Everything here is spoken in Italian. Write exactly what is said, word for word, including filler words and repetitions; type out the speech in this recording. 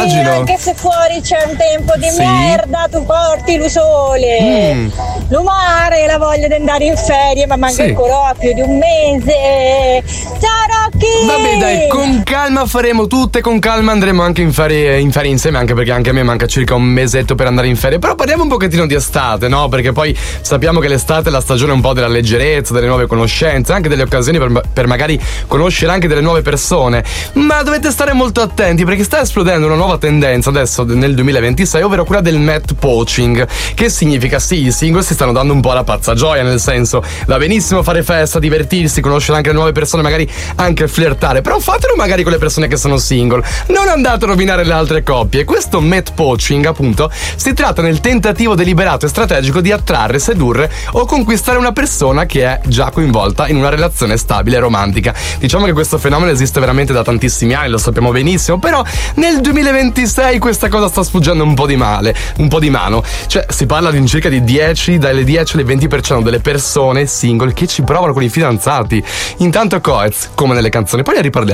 immagino. Anche se fuori c'è un tempo di Sì. merda, tu porti lo sole, Mm. lo mare, la voglia di andare in ferie, ma manca Sì. ancora più di un mese. Ciao Rocky! Vabbè dai, con calma faremo tutte, con calma andremo anche in ferie, in ferie insieme, anche perché anche a me manca circa un mesetto per andare in ferie. Però parliamo un pochettino di estate, no? Perché poi sappiamo che l'estate è la stagione un po' della leggerezza, delle nuove conoscenze, anche delle occasioni per, per magari conoscere anche delle nuove persone. Ma dovete stare molto attenti perché sta esplodendo una nuova tendenza adesso nel duemilaventisei, ovvero quella del mat poaching. Che significa? Sì, i single si stanno dando un po' la pazza gioia, nel senso, va benissimo fare festa, divertirsi, conoscere anche le nuove persone, magari anche flirtare, però fatelo magari con le persone che sono single, non andate a rovinare le altre coppie. Questo mat poaching, appunto, si tratta nel tentativo deliberato e strategico di attrarre, sedurre o conquistare una persona che è già coinvolta in una relazione stabile e romantica. Diciamo che questo fenomeno esiste veramente da tantissimi anni, lo sappiamo benissimo, però nel duemilaventisei questa cosa sta sfuggendo un po' di male, un po' di mano. Cioè, si parla di circa di dieci, dalle dieci alle venti per cento delle persone single che ci provano con i fidanzati. Intanto Coez, come nelle canzoni, poi ne riparliamo.